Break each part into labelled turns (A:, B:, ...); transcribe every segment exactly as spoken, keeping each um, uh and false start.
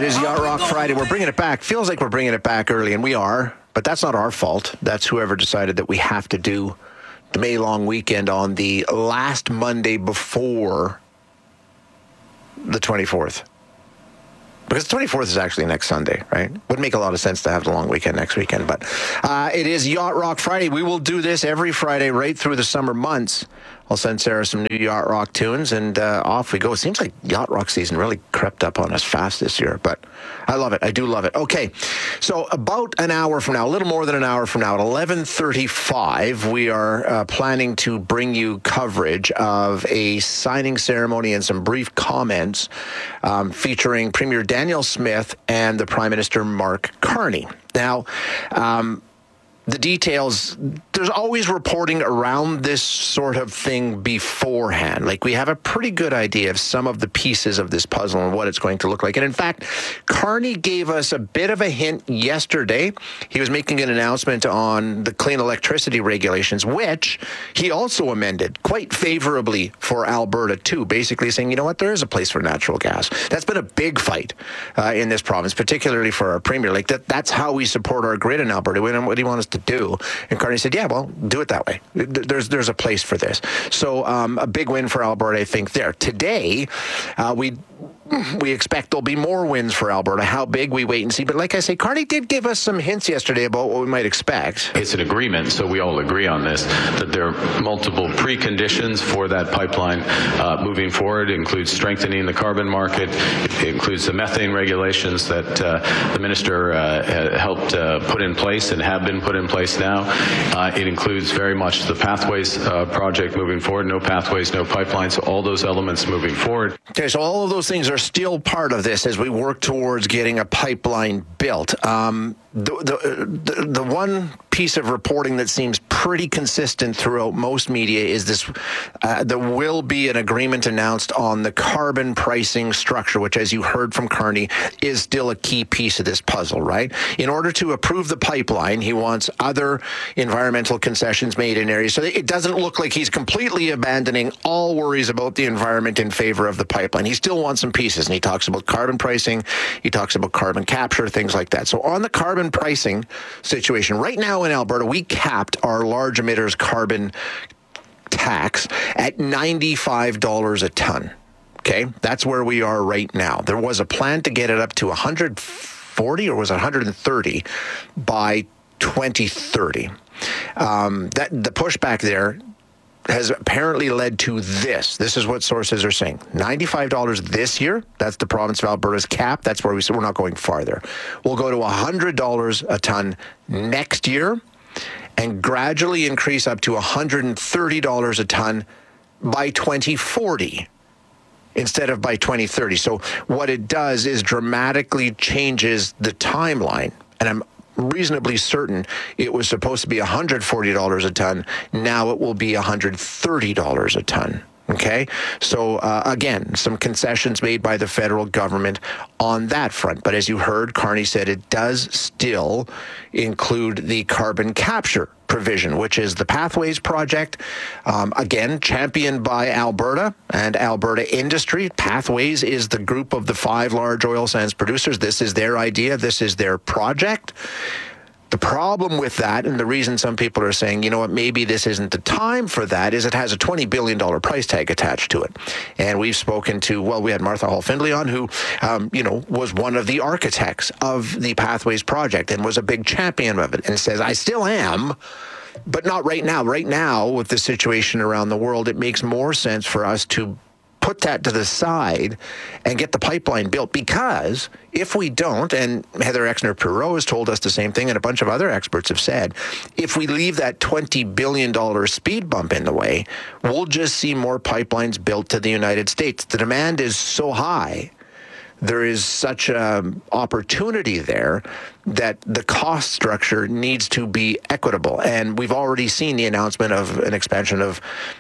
A: It is Yacht Rock Friday. We're bringing it back. Feels like we're bringing it back early, and we are, but that's not our fault. That's whoever decided that we have to do the May long weekend on the last Monday before the twenty-fourth. Because the twenty-fourth is actually next Sunday, right? Would make a lot of sense to have the long weekend next weekend. But uh, it is Yacht Rock Friday. We will do this every Friday right through the summer months. I'll send Sarah some new Yacht Rock tunes, and uh, off we go. It seems like Yacht Rock season really crept up on us fast this year, but I love it. I do love it. Okay, so about an hour from now, a little more than an hour from now, at eleven thirty-five, we are uh, planning to bring you coverage of a signing ceremony and some brief comments um, featuring Premier Danielle Smith and the Prime Minister Mark Carney. Now, um, the details, there's always reporting around this sort of thing beforehand. Like, we have a pretty good idea of some of the pieces of this puzzle and what it's going to look like. And in fact, Carney gave us a bit of a hint yesterday. He was making an announcement on the clean electricity regulations, which he also amended quite favorably for Alberta too, basically saying, you know what, there is a place for natural gas. That's been a big fight uh, in this province, particularly for our premier. Like, that, that's how we support our grid in Alberta. What do you want us to do? And Carney said, yeah, well, do it that way. There's there's a place for this. So um, a big win for Alberta, I think, there. Today, uh, we we expect there'll be more wins for Alberta. How big, we wait and see. But like I say, Carney did give us some hints yesterday about what we might expect.
B: It's an agreement, so we all agree on this, that there are multiple preconditions for that pipeline uh, moving forward. It includes strengthening the carbon market. It includes the methane regulations that uh, the minister uh, helped uh, put in place and have been put in place now. Uh, it includes very much the Pathways uh, project moving forward. No pathways, no pipelines, so all those elements moving forward.
A: Okay, so all of those things are still part of this as we work towards getting a pipeline built. Um, the, the, the, the one piece of reporting that seems pretty consistent throughout most media is this, uh, there will be an agreement announced on the carbon pricing structure, which, as you heard from Carney, is still a key piece of this puzzle, right? In order to approve the pipeline, he wants other environmental concessions made in areas. So it doesn't look like he's completely abandoning all worries about the environment in favor of the pipeline. He still wants some pieces, and he talks about carbon pricing, he talks about carbon capture, things like that. So on the carbon pricing situation, right now in Alberta, we capped our large emitters carbon tax at ninety-five dollars a ton. Okay, that's where we are right now. There was a plan to get it up to one hundred forty, or was it one hundred thirty by twenty thirty. Um, that the pushback there has apparently led to this. This is what sources are saying. ninety-five dollars this year. That's the province of Alberta's cap. That's where we said we're not going farther. We'll go to one hundred dollars a ton next year and gradually increase up to one hundred thirty dollars a ton by twenty forty. Instead of by twenty thirty. So what it does is dramatically changes the timeline. And I'm reasonably certain it was supposed to be one hundred forty dollars a ton. Now it will be one hundred thirty dollars a ton. Okay, so uh, again, some concessions made by the federal government on that front. But as you heard, Carney said it does still include the carbon capture provision, which is the Pathways project, um, again, championed by Alberta and Alberta industry. Pathways is the group of the five large oil sands producers. This is their idea. This is their project. The problem with that, and the reason some people are saying, you know what, maybe this isn't the time for that, is it has a twenty billion dollars price tag attached to it. And we've spoken to, well, we had Martha Hall Findlay on, who, um, you know, was one of the architects of the Pathways project and was a big champion of it, and says, I still am, but not right now. Right now, with the situation around the world, it makes more sense for us to put that to the side and get the pipeline built, because if we don't, and Heather Exner-Perot has told us the same thing, and a bunch of other experts have said, if we leave that twenty billion dollars speed bump in the way, we'll just see more pipelines built to the United States. The demand is so high, there is such an opportunity there that the cost structure needs to be equitable. And we've already seen the announcement of an expansion of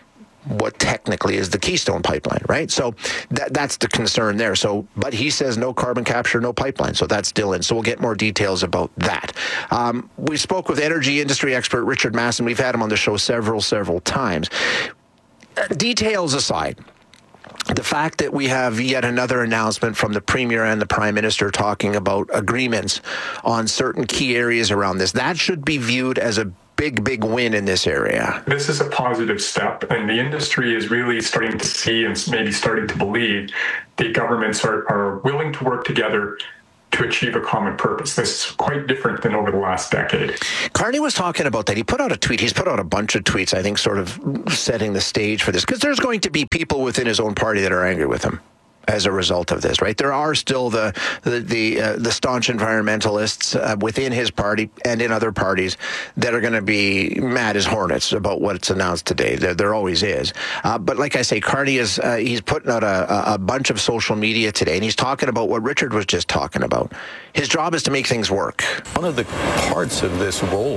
A: what technically is the Keystone pipeline, right? So that that's the concern there. So, but he says no carbon capture, no pipeline. So that's still in. So we'll get more details about that. Um, we spoke with energy industry expert Richard Masson. We've had him on the show several, several times. Uh, details aside, the fact that we have yet another announcement from the Premier and the Prime Minister talking about agreements on certain key areas around this, that should be viewed as a big, big win in this area.
C: This is a positive step, and the industry is really starting to see and maybe starting to believe the governments are, are willing to work together to achieve a common purpose. This is quite different than over the last decade.
A: Carney was talking about that. He put out a tweet. He's put out a bunch of tweets, I think, sort of setting the stage for this, because there's going to be people within his own party that are angry with him as a result of this, right? There are still the the the, uh, the staunch environmentalists uh, within his party and in other parties that are going to be mad as hornets about what's announced today. There, there always is. Uh, but like I say, Carney is uh, he's putting out a, a bunch of social media today, and he's talking about what Richard was just talking about. His job is to make things work.
D: One of the parts of this role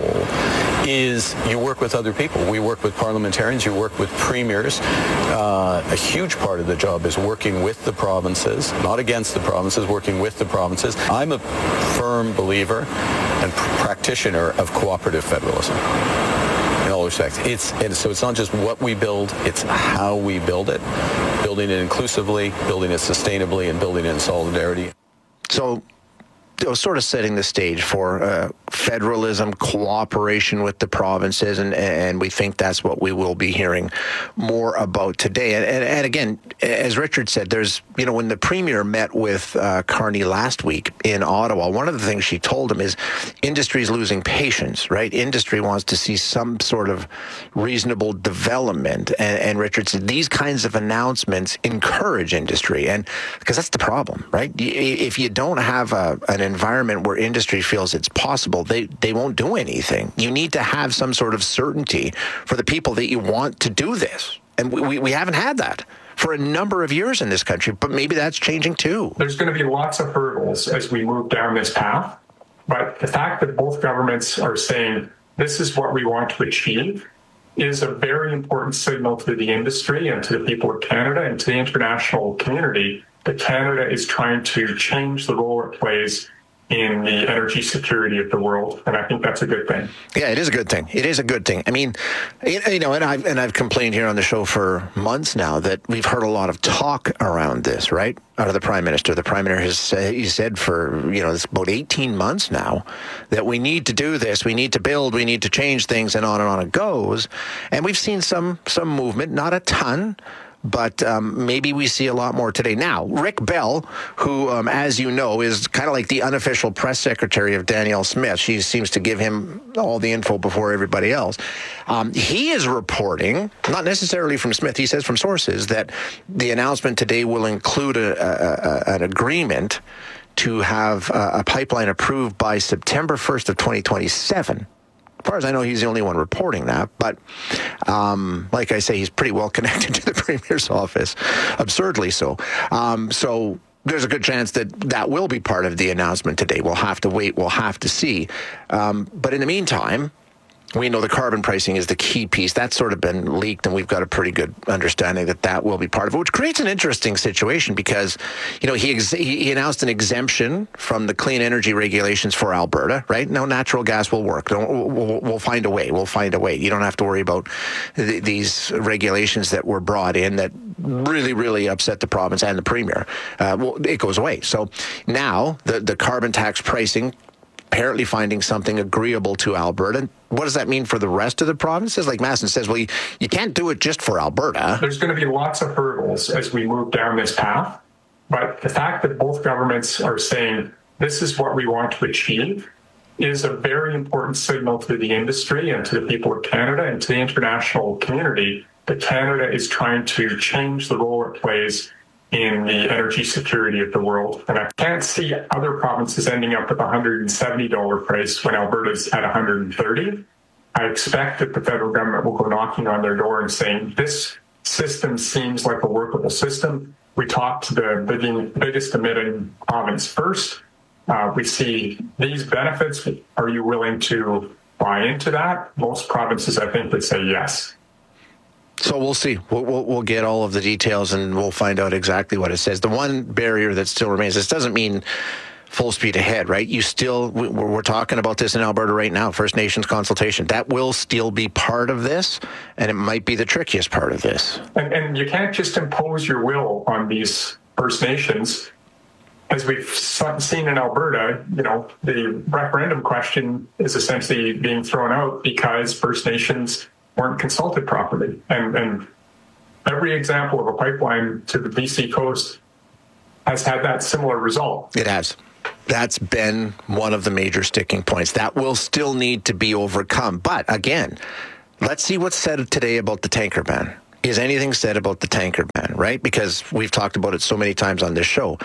D: is you work with other people. We work with parliamentarians. You work with premiers. Uh, a huge part of the job is working with the provinces, not against the provinces, working with the provinces. I'm a firm believer and pr- practitioner of cooperative federalism in all respects. It's and so it's not just what we build, it's how we build it, building it inclusively, building it sustainably, and building it in solidarity.
A: So, it was sort of setting the stage for uh, federalism, cooperation with the provinces, and and we think that's what we will be hearing more about today. And, and, and again, as Richard said, there's, you know, when the Premier met with uh, Carney last week in Ottawa, one of the things she told him is industry is losing patience, right? Industry wants to see some sort of reasonable development. And, and Richard said these kinds of announcements encourage industry, and because that's the problem, right? If you don't have a, an environment where industry feels it's possible, they, they won't do anything. You need to have some sort of certainty for the people that you want to do this. And we, we haven't had that for a number of years in this country, but maybe that's changing too.
C: There's going to be lots of hurdles as we move down this path, but the fact that both governments are saying this is what we want to achieve is a very important signal to the industry and to the people of Canada and to the international community that Canada is trying to change the role it plays in the energy security of the world, and I think that's a good thing.
A: Yeah, it is a good thing. It is a good thing. I mean, you know, and I've and I've complained here on the show for months now that we've heard a lot of talk around this, right? Out of the Prime Minister. The Prime Minister has uh, he said for, you know, it's about eighteen months now that we need to do this, we need to build, we need to change things, and on and on it goes. And we've seen some some movement, not a ton, but um, maybe we see a lot more today. Now, Rick Bell, who, um, as you know, is kind of like the unofficial press secretary of Danielle Smith. She seems to give him all the info before everybody else. Um, he is reporting, not necessarily from Smith, he says from sources, that the announcement today will include a, a, a, an agreement to have a, a pipeline approved by September first of twenty twenty-seven. As far as I know, he's the only one reporting that. But um, like I say, he's pretty well connected to the Premier's office, absurdly so. Um, so there's a good chance that that will be part of the announcement today. We'll have to wait. We'll have to see. Um, but in the meantime, we know the carbon pricing is the key piece. That's sort of been leaked, and we've got a pretty good understanding that that will be part of it, which creates an interesting situation because, you know, he ex- he announced an exemption from the clean energy regulations for Alberta, right? No, natural gas will work. We'll, we'll, we'll find a way. We'll find a way. You don't have to worry about th- these regulations that were brought in that really, really upset the province and the Premier. Uh, well, it goes away. So now the, the carbon tax pricing, apparently finding something agreeable to Alberta. What does that mean for the rest of the provinces? Like Masson says, well, you, you can't do it just for Alberta.
C: There's going to be lots of hurdles as we move down this path. But the fact that both governments are saying this is what we want to achieve is a very important signal to the industry and to the people of Canada and to the international community that Canada is trying to change the role it plays in the energy security of the world. And I can't see other provinces ending up with a one hundred seventy dollars price when Alberta's at one hundred thirty dollars. I expect that the federal government will go knocking on their door and saying, this system seems like a workable system. We talked to the bigging, biggest emitting province first. Uh, we see these benefits. Are you willing to buy into that? Most provinces, I think, would say yes.
A: So we'll see. We'll, we'll, we'll get all of the details and we'll find out exactly what it says. The one barrier that still remains, this doesn't mean full speed ahead, right? You still, we're, we're talking about this in Alberta right now, First Nations consultation. That will still be part of this, and it might be the trickiest part of this.
C: And, and you can't just impose your will on these First Nations. As we've seen in Alberta, you know, the referendum question is essentially being thrown out because First Nations weren't consulted properly. And, and every example of a pipeline to the B C coast has had that similar result.
A: It has. That's been one of the major sticking points. That will still need to be overcome. But again, let's see what's said today about the tanker ban. Is anything said about the tanker ban, right? Because we've talked about it so many times on this show.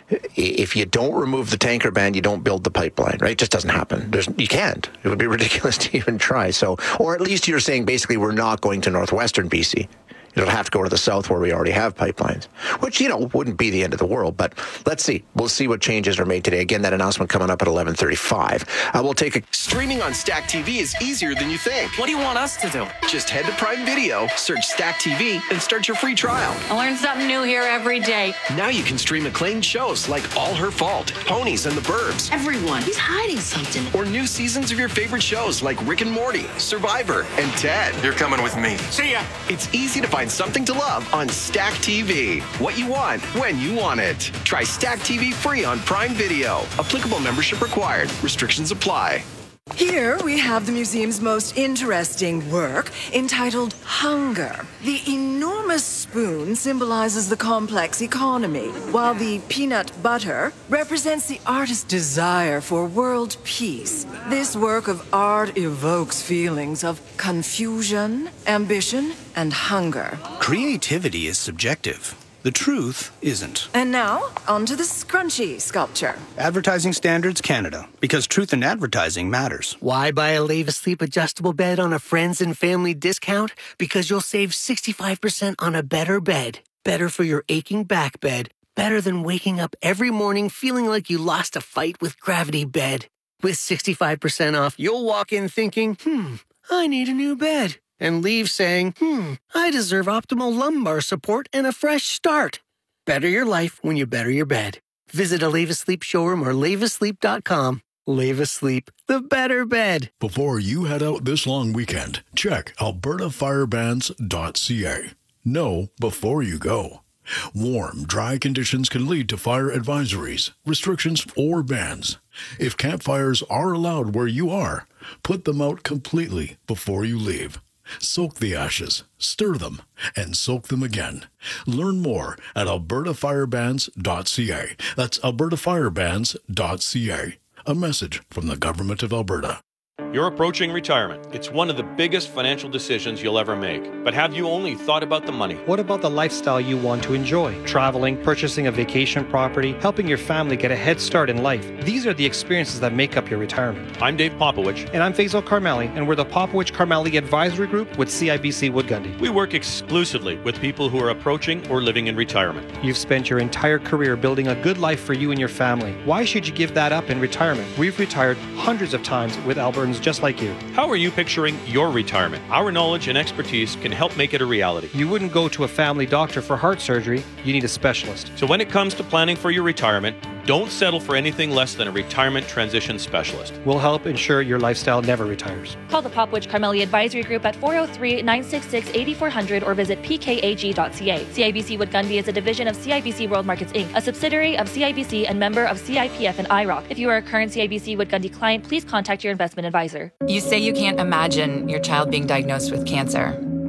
A: If you don't remove the tanker ban, you don't build the pipeline, right? It just doesn't happen. There's, you can't. It would be ridiculous to even try. So, or at least you're saying basically we're not going to northwestern B C. It'll have to go to the south where we already have pipelines, which, you know, wouldn't be the end of the world. But let's see. We'll see what changes are made today. Again, that announcement coming up at eleven thirty-five. Uh, we'll take a...
E: Streaming on Stack T V is easier than you think.
F: What do you want us to do?
E: Just head to Prime Video, search Stack T V, and start your free trial.
G: I learn something new here every day.
E: Now you can stream acclaimed shows like All Her Fault, Ponies and the Burbs.
G: Everyone, he's hiding something.
E: Or new seasons of your favorite shows like Rick and Morty, Survivor, and Ted.
F: You're coming with me.
E: See ya. It's easy to find something to love on Stack T V. What you want, when you want it. Try Stack T V free on Prime Video. Applicable membership required. Restrictions apply.
H: Here we have the museum's most interesting work, entitled Hunger. The enormous spoon symbolizes the complex economy, while the peanut butter represents the artist's desire for world peace. This work of art evokes feelings of confusion, ambition, and hunger.
I: Creativity is subjective. The truth isn't.
H: And now, onto the scrunchy sculpture.
I: Advertising Standards Canada, because truth in advertising matters.
J: Why buy a Leave Asleep adjustable bed on a friends and family discount? Because you'll save sixty-five percent on a better bed. Better for your aching back bed. Better than waking up every morning feeling like you lost a fight with Gravity Bed. With sixty-five percent off, you'll walk in thinking, hmm, I need a new bed. And leave saying, hmm, I deserve optimal lumbar support and a fresh start. Better your life when you better your bed. Visit a Leave Asleep showroom or leave asleep dot com. Leave Asleep, the better bed.
K: Before you head out this long weekend, check alberta fire bans dot c a. Know before you go. Warm, dry conditions can lead to fire advisories, restrictions, or bans. If campfires are allowed where you are, put them out completely before you leave. Soak the ashes, stir them, and soak them again. Learn more at alberta fire bans dot c a. That's alberta fire bans dot c a. A message from the Government of Alberta.
L: You're approaching retirement. It's one of the biggest financial decisions you'll ever make. But have you only thought about the money?
M: What about the lifestyle you want to enjoy? Traveling, purchasing a vacation property, helping your family get a head start in life. These are the experiences that make up your retirement.
L: I'm Dave Popowich.
M: And I'm Faisal Karmali, and we're the Popowich Karmali Advisory Group with C I B C Wood Gundy.
L: We work exclusively with people who are approaching or living in retirement.
M: You've spent your entire career building a good life for you and your family. Why should you give that up in retirement? We've retired hundreds of times with Albertans just like you.
L: How are you picturing your retirement? Our knowledge and expertise can help make it a reality.
M: You wouldn't go to a family doctor for heart surgery. You need a specialist.
L: So when it comes to planning for your retirement, don't settle for anything less than a retirement transition specialist.
M: We'll help ensure your lifestyle never retires.
N: Call the Popowich Karmali Advisory Group at four oh three, nine six six, eight four zero zero or visit p k a g dot c a. C I B C Wood Gundy is a division of C I B C World Markets Incorporated, a subsidiary of C I B C and member of C I P F and I R O C. If you are a current C I B C Wood Gundy client, please contact your investment advisor.
O: You say you can't imagine your child being diagnosed with cancer,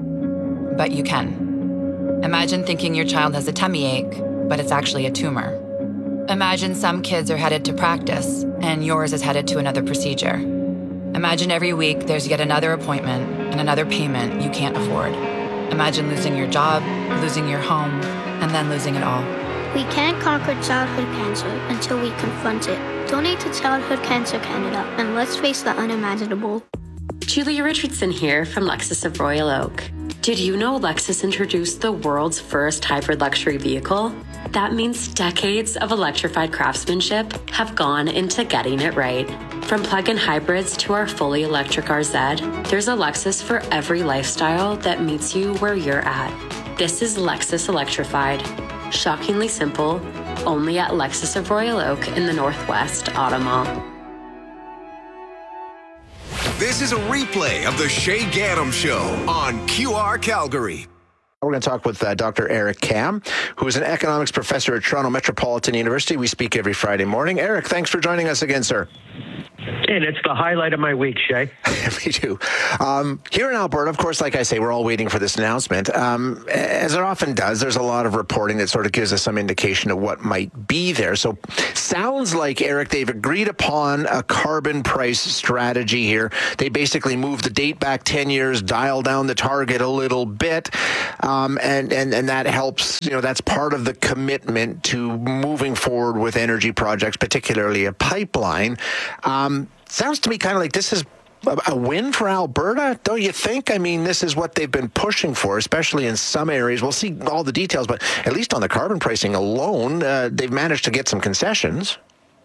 O: but you can. Imagine thinking your child has a tummy ache, but it's actually a tumor. Imagine some kids are headed to practice, and yours is headed to another procedure. Imagine every week there's yet another appointment and another payment you can't afford. Imagine losing your job, losing your home, and then losing it all.
P: We can't conquer childhood cancer until we confront it. Donate to Childhood Cancer Canada, and let's face the unimaginable.
Q: Julia Richardson here from Lexus of Royal Oak. Did you know Lexus introduced the world's first hybrid luxury vehicle? That means decades of electrified craftsmanship have gone into getting it right. From plug-in hybrids to our fully electric R Z, there's a Lexus for every lifestyle that meets you where you're at. This is Lexus Electrified. Shockingly simple, Only at Lexus of Royal Oak in the Northwest Auto Mall.
F: This is a replay of the Shay Gaddam Show on Q R Calgary.
A: We're going to talk with uh, Doctor Eric Kam, who is an economics professor at Toronto Metropolitan University. We speak every Friday morning. Eric, thanks for joining us again, sir.
R: And it's the highlight of my week, Shay.
A: Me too. Um, here in Alberta, of course, like I say, we're all waiting for this announcement. Um, as it often does, there's a lot of reporting that sort of gives us some indication of what might be there. So sounds like, Eric, they've agreed upon a carbon price strategy here. They basically moved the date back ten years, dial down the target a little bit, um, and, and, and that helps, you know, that's part of the commitment to moving forward with energy projects, particularly a pipeline. Um, sounds to me kind of like this is a win for Alberta, don't you think? I mean, this is what they've been pushing for, especially in some areas. We'll see all the details, but at least on the carbon pricing alone, uh, they've managed to get some concessions.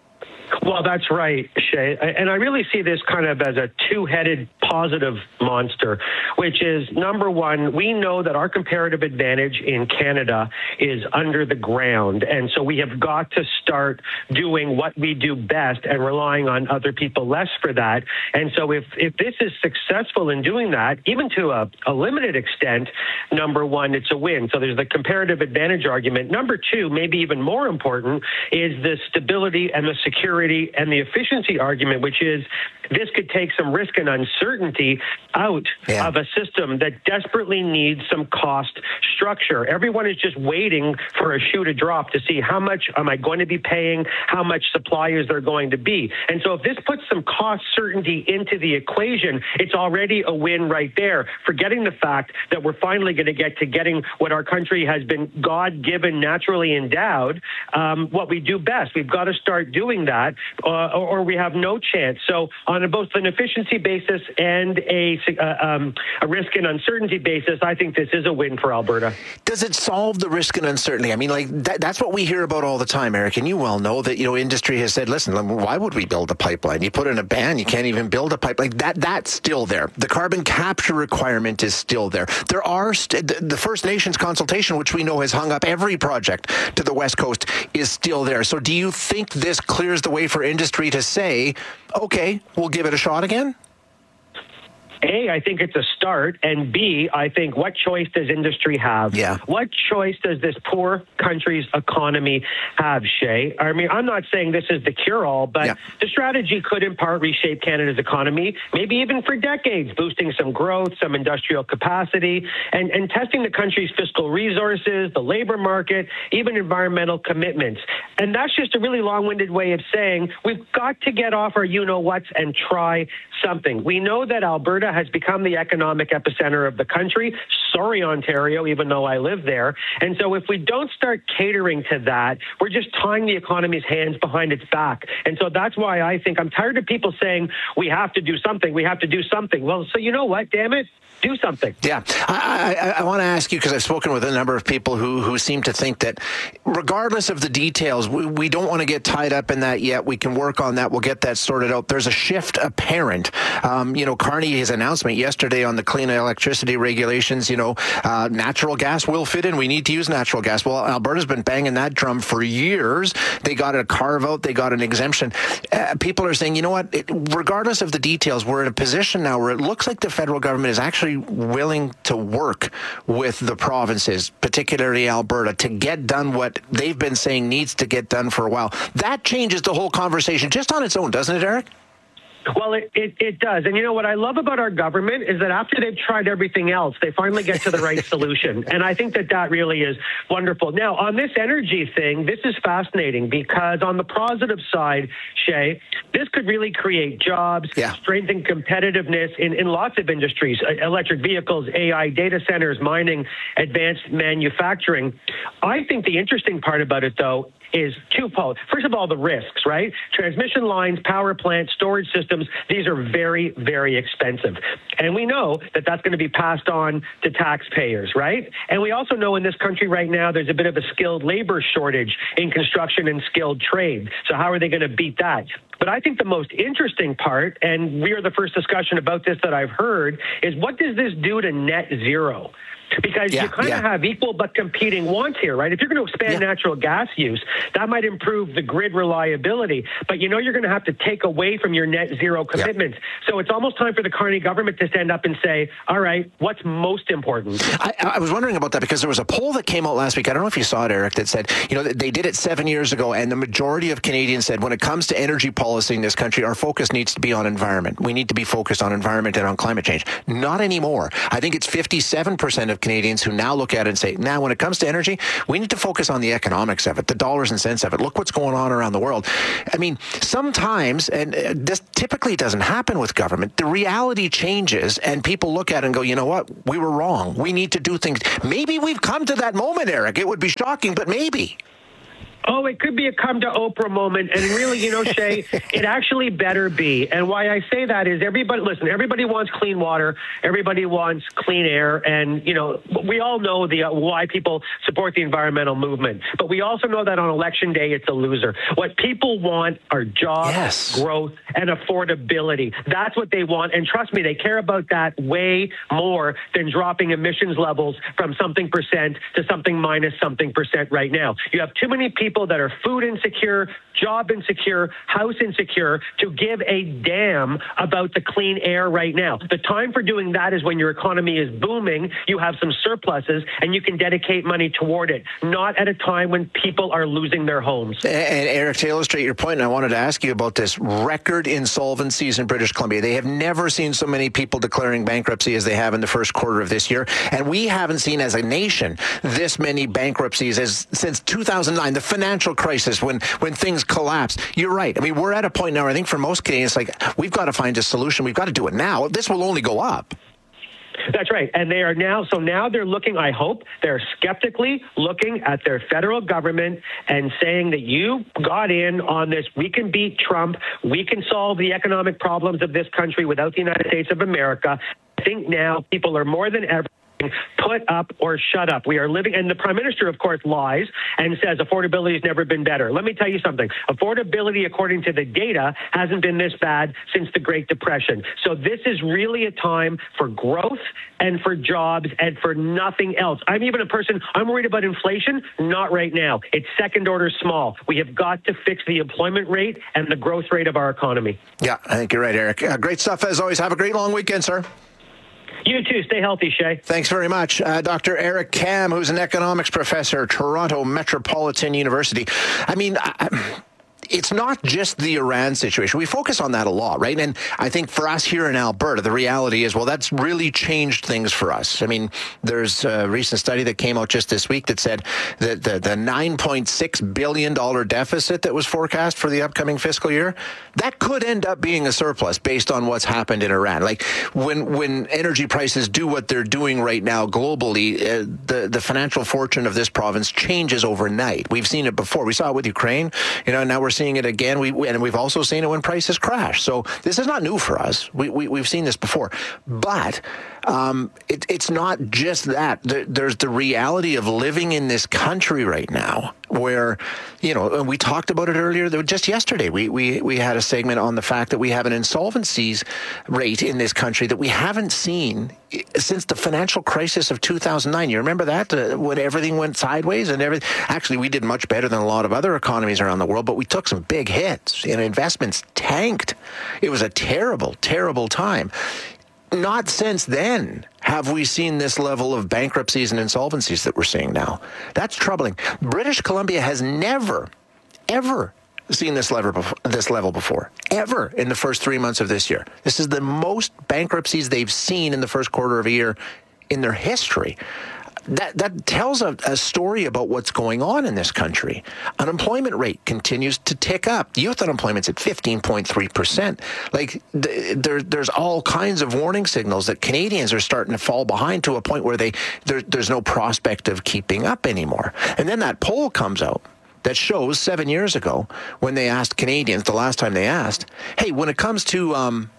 R: Well, that's right, Shay. And I really see this kind of as a two-headed positive monster, which is, number one, we know that our comparative advantage in Canada is under the ground. And so we have got to start doing what we do best and relying on other people less for that. And so if, if this is successful in doing that, even to a, a limited extent, number one, it's a win. So there's the comparative advantage argument. Number two, maybe even more important, is the stability and the security and the efficiency argument, which is this could take some risk and uncertainty out yeah. of a system that desperately needs some cost structure. Everyone is just waiting for a shoe to drop to see how much am I going to be paying, how much supply is there going to be. And so if this puts some cost certainty into the equation, it's already a win right there, forgetting the fact that we're finally going to get to getting what our country has been God-given, naturally endowed, um, what we do best. We've got to start doing that, uh, or, or we have no chance. So on both an efficiency basis and a, uh, um, a risk and uncertainty basis, I think this is a win for Alberta.
A: Does it solve the risk and uncertainty? I mean, like that, that's what we hear about all the time, Eric, and you well know that, you know, industry has said, listen, why would we build a pipeline? You put in a ban, you can't even build a pipeline. That, that's still there. The carbon capture requirement is still there. There are st- the First Nations consultation, which we know has hung up every project to the West Coast, is still there. So do you think this clears the way for industry to say, okay, we'll give it a shot again?
R: A, I think it's a start, and B, I think what choice does industry have?
A: Yeah.
R: What choice does this poor country's economy have, Shay? I mean, I'm not saying this is the cure-all, but yeah. the strategy could in part reshape Canada's economy, maybe even for decades, boosting some growth, some industrial capacity, and, and testing the country's fiscal resources, the labor market, even environmental commitments. And that's just a really long-winded way of saying we've got to get off our you-know-whats and try something. We know that Alberta has become the economic epicenter of the country. Sorry, Ontario, even though I live there. And so if we don't start catering to that, we're just tying the economy's hands behind its back. And so that's why I think I'm tired of people saying we have to do something, we have to do something. Well, so you know what, damn it? Do something.
A: Yeah. I, I, I want to ask you, because I've spoken with a number of people who, who seem to think that regardless of the details, we, we don't want to get tied up in that yet. We can work on that. We'll get that sorted out. There's a shift apparent. Um, you know, Carney, his announcement yesterday on the clean electricity regulations, you know, uh, natural gas will fit in. We need to use natural gas. Well, Alberta's been banging that drum for years. They got a carve out. They got an exemption. Uh, people are saying, you know what, it, regardless of the details, we're in a position now where it looks like the federal government is actually willing to work with the provinces, particularly Alberta, to get done what they've been saying needs to get done for a while. That changes the whole conversation just on its own, doesn't it, Eric?
R: Well, it, it, it does. And you know what I love about our government is that after they've tried everything else, they finally get to the right solution. And I think that that really is wonderful. Now, on this energy thing, this is fascinating because on the positive side, Shay, this could really create jobs, yeah. strengthen competitiveness in, in lots of industries, electric vehicles, A I, data centers, mining, advanced manufacturing. I think the interesting part about it, though, is twofold. First of all, the risks, right? Transmission lines, power plants, storage systems, these are very, very expensive. And we know that that's going to be passed on to taxpayers, right? And we also know in this country right now, there's a bit of a skilled labor shortage in construction and skilled trade. So how are they going to beat that? But I think the most interesting part, and we are the first discussion about this that I've heard, is what does this do to net zero? Because
A: Yeah,
R: you kind of
A: yeah.
R: have equal but competing wants here, right? If you're going to expand
A: Yeah.
R: natural gas use, that might improve the grid reliability. But you know you're going to have to take away from your net zero commitments. So it's almost time for the Carney government to stand up and say, all right, what's most important?
A: I, I was wondering about that because there was a poll that came out last week. I don't know if you saw it, Eric, that said, you know, they did it seven years ago, and the majority of Canadians said when it comes to energy policy in this country, our focus needs to be on environment. We need to be focused on environment and on climate change. Not anymore. I think it's fifty-seven percent of Canadians who now look at it and say, now, when it comes to energy, we need to focus on the economics of it, the dollars and cents of it. Look what's going on around the world. I mean, sometimes, and uh, this typically doesn't happen with government, the reality changes and people look at it and go, you know what, we were wrong. We need to do things. Maybe we've come to that moment, Eric. It would be shocking, but maybe.
R: Oh, it could be a come to Oprah moment. And really, you know, Shay, it actually better be. And why I say that is everybody, listen, everybody wants clean water. Everybody wants clean air. And, you know, we all know the uh, why people support the environmental movement. But we also know that on election day, it's a loser. What people want are jobs,
A: Yes.
R: growth, and affordability. That's what they want. And trust me, they care about that way more than dropping emissions levels from something percent to something minus something percent right now. You have too many people that are food insecure, job insecure, house insecure to give a damn about the clean air right now. The time for doing that is when your economy is booming, you have some surpluses, and you can dedicate money toward it, not at a time when people are losing their homes.
A: And, and Eric, to illustrate your point, and I wanted to ask you about this record insolvencies in British Columbia. They have never seen so many people declaring bankruptcy as they have in the first quarter of this year. And we haven't seen as a nation this many bankruptcies as since two thousand nine, the financial crisis, when, when things collapsed. You're right. I mean, we're at a point now, I think for most Canadians, like, we've got to find a solution. We've got to do it now. This will only go up.
R: That's right. And they are now, so now they're looking, I hope, they're skeptically looking at their federal government and saying that you got in on this. We can beat Trump. We can solve the economic problems of this country without the United States of America. I think now people are more than ever put up or shut up. We are living, and the Prime Minister, of course, lies and says affordability has never been better. Let me tell you something. Affordability, according to the data, hasn't been this bad since the Great Depression. So this is really a time for growth and for jobs and for nothing else. I'm even a person, I'm worried about inflation. Not right now. It's second order small. We have got to fix the employment rate and the growth rate of our economy.
A: Yeah, I think you're right, Eric. Uh, great stuff as always. Have a great long weekend, sir.
R: You too. Stay healthy, Shay.
A: Thanks very much. Uh, Doctor Eric Kam, who's an economics professor at Toronto Metropolitan University. I mean, I, it's not just the Iran situation. We focus on that a lot, right? And I think for us here in Alberta, the reality is, well, that's really changed things for us. I mean, there's a recent study that came out just this week that said that the, the nine point six billion dollars deficit that was forecast for the upcoming fiscal year, that could end up being a surplus based on what's happened in Iran. Like, when when energy prices do what they're doing right now globally, uh, the, the financial fortune of this province changes overnight. We've seen it before. We saw it with Ukraine, you know, now we're seeing it again. We, and we've also seen it when prices crash. So this is not new for us. We, we, we've seen this before. But um, it, it's not just that. There's the reality of living in this country right now where, you know, and we talked about it earlier, just yesterday, we, we, we had a segment on the fact that we have an insolvencies rate in this country that we haven't seen since the financial crisis of two thousand nine. You remember that, uh, when everything went sideways and everything? Actually, we did much better than a lot of other economies around the world, but we took some big hits. You know, investments tanked. It was a terrible, terrible time. Not since then have we seen this level of bankruptcies and insolvencies that we're seeing now. That's troubling. British Columbia has never, ever seen this level before, this level before, ever in the first three months of this year. This is the most bankruptcies they've seen in the first quarter of a year in their history. That that tells a, a story about what's going on in this country. Unemployment rate continues to tick up. Youth unemployment's at fifteen point three percent. Like, th- there, there's all kinds of warning signals that Canadians are starting to fall behind to a point where they there, there's no prospect of keeping up anymore. And then that poll comes out that shows seven years ago when they asked Canadians, the last time they asked, hey, when it comes to um,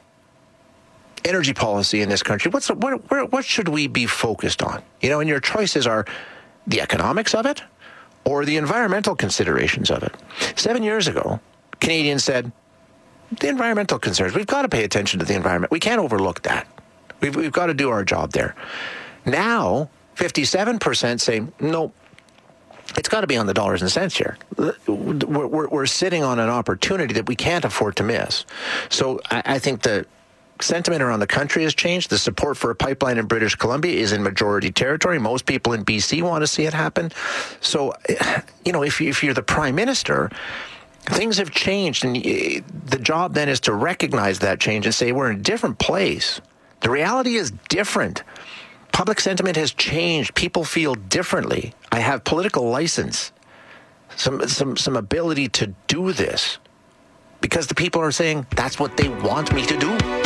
A: energy policy in this country, what's what, where, what should we be focused on? You know, and your choices are the economics of it or the environmental considerations of it. Seven years ago, Canadians said, the environmental concerns, we've got to pay attention to the environment. We can't overlook that. We've, we've got to do our job there. Now, fifty-seven percent say, no, it's got to be on the dollars and cents here. We're, we're, we're sitting on an opportunity that we can't afford to miss. So I, I think the sentiment around the country has changed. The support for a pipeline in British Columbia is in majority territory. Most people in B C want to see it happen. So, you know, if, if you're the prime minister, things have changed. And the job then is to recognize that change and say, we're in a different place. The reality is different. Public sentiment has changed. People feel differently. I have political license, some some some ability to do this because the people are saying that's what they want me to do.